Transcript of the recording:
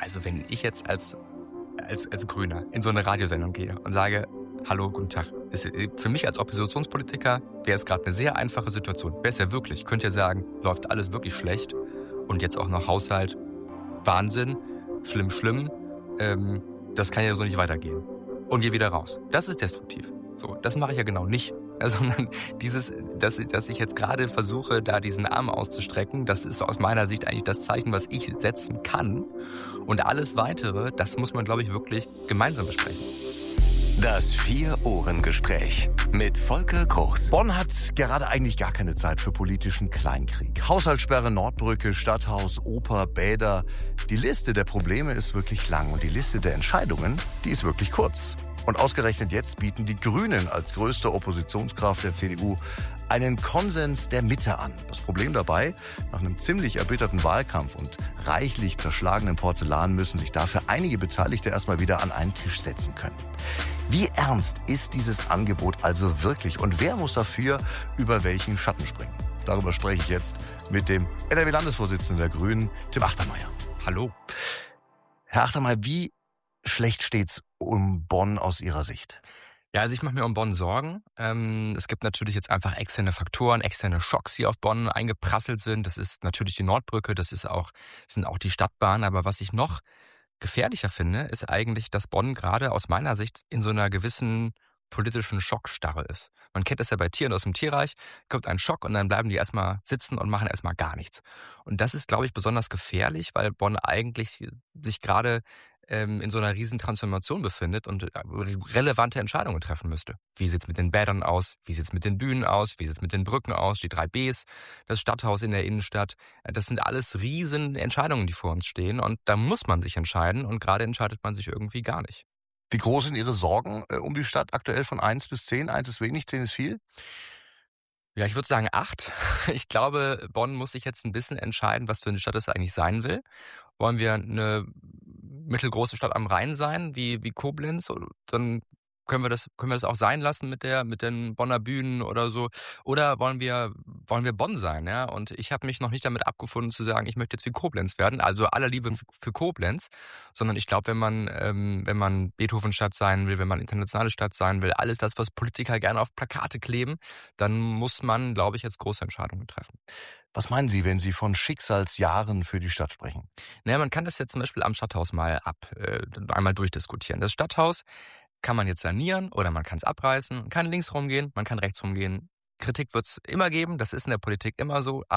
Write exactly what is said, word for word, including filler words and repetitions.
Also wenn ich jetzt als, als, als Grüner in so eine Radiosendung gehe und sage, hallo, guten Tag. Es, für mich als Oppositionspolitiker wäre es gerade eine sehr einfache Situation. Wäre es ja wirklich. Könnt ihr sagen, läuft alles wirklich schlecht und jetzt auch noch Haushalt. Wahnsinn, schlimm, schlimm. Ähm, das kann ja so nicht weitergehen. Und geh wieder raus. Das ist destruktiv. So, das mache ich ja genau nicht. Sondern dieses, dass, dass ich jetzt gerade versuche, da diesen Arm auszustrecken, das ist aus meiner Sicht eigentlich das Zeichen, was ich setzen kann. Und alles Weitere, das muss man, glaube ich, wirklich gemeinsam besprechen. Das Vier-Ohren-Gespräch mit Volker Groß. Bonn hat gerade eigentlich gar keine Zeit für politischen Kleinkrieg. Haushaltssperre, Nordbrücke, Stadthaus, Oper, Bäder. Die Liste der Probleme ist wirklich lang und die Liste der Entscheidungen, die ist wirklich kurz. Und ausgerechnet jetzt bieten die Grünen als größte Oppositionskraft der C D U einen Konsens der Mitte an. Das Problem dabei, nach einem ziemlich erbitterten Wahlkampf und reichlich zerschlagenen Porzellan müssen sich dafür einige Beteiligte erstmal wieder an einen Tisch setzen können. Wie ernst ist dieses Angebot also wirklich und wer muss dafür über welchen Schatten springen? Darüber spreche ich jetzt mit dem N R W-Landesvorsitzenden der Grünen, Tim Achtermeier. Hallo. Herr Achtermeier, wie schlecht steht's um Bonn aus Ihrer Sicht? Ja, also ich mache mir um Bonn Sorgen. Ähm, es gibt natürlich jetzt einfach externe Faktoren, externe Schocks, die auf Bonn eingeprasselt sind. Das ist natürlich die Nordbrücke, das ist auch, sind auch die Stadtbahnen. Aber was ich noch gefährlicher finde, ist eigentlich, dass Bonn gerade aus meiner Sicht in so einer gewissen politischen Schockstarre ist. Man kennt das ja bei Tieren aus dem Tierreich, kommt ein Schock und dann bleiben die erstmal sitzen und machen erstmal gar nichts. Und das ist, glaube ich, besonders gefährlich, weil Bonn eigentlich sich gerade ähm, in so einer riesen Transformation befindet und relevante Entscheidungen treffen müsste. Wie sieht's mit den Bädern aus? Wie sieht's mit den Bühnen aus? Wie sieht's mit den Brücken aus? Die drei Bs, das Stadthaus in der Innenstadt. Das sind alles riesen Entscheidungen, die vor uns stehen und da muss man sich entscheiden und gerade entscheidet man sich irgendwie gar nicht. Wie groß sind Ihre Sorgen äh, um die Stadt aktuell von eins bis zehn? eins ist wenig, zehn ist viel? Ja, ich würde sagen acht. Ich glaube, Bonn muss sich jetzt ein bisschen entscheiden, was für eine Stadt es eigentlich sein will. Wollen wir eine mittelgroße Stadt am Rhein sein, wie, wie Koblenz? Oder dann können wir das, können wir das auch sein lassen mit der, mit den Bonner Bühnen oder so. Oder wollen wir, wollen wir Bonn sein, ja? Und ich habe mich noch nicht damit abgefunden zu sagen, ich möchte jetzt wie Koblenz werden. Also aller Liebe für, für Koblenz. Sondern ich glaube, wenn man, ähm, wenn man Beethovenstadt sein will, wenn man internationale Stadt sein will, alles das, was Politiker gerne auf Plakate kleben, dann muss man, glaube ich, jetzt große Entscheidungen treffen. Was meinen Sie, wenn Sie von Schicksalsjahren für die Stadt sprechen? Naja, man kann das jetzt zum Beispiel am Stadthaus mal ab, äh, einmal durchdiskutieren. Das Stadthaus kann man jetzt sanieren oder man kann es abreißen, man kann links rumgehen, man kann rechts rumgehen. Kritik wird es immer geben, das ist in der Politik immer so.